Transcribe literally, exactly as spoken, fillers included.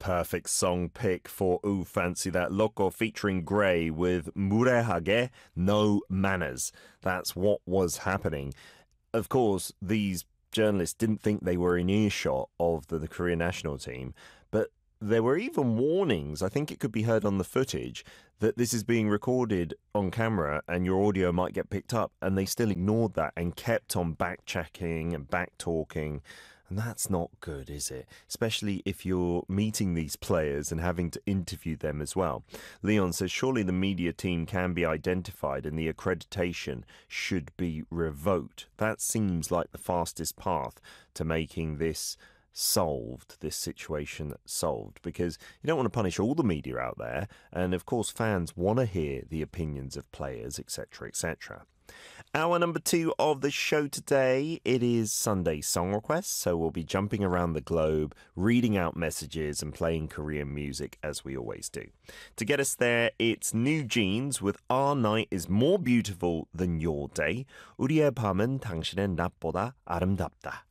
Perfect song pick for Ooh Fancy That Loco featuring Grey with 무례하게 No Manners. That's what was happening. Of course, these journalists didn't think they were in earshot of the, the Korean national team, but there were even warnings, I think it could be heard on the footage, that this is being recorded on camera and your audio might get picked up, and they still ignored that and kept on back-checking and back-talking. And that's not good, is it? Especially if you're meeting these players and having to interview them as well. Leon says, surely the media team can be identified and the accreditation should be revoked. That seems like the fastest path to making this solved, this situation solved, because you don't want to punish all the media out there. And of course, fans want to hear the opinions of players, et cetera, et cetera. Hour number two of the show today, it is Sunday Song Requests, so we'll be jumping around the globe, reading out messages and playing Korean music as we always do. To get us there, it's New Jeans with Our Night is More Beautiful Than Your Day. 우리의 밤은 당신의 낮보다 아름답다.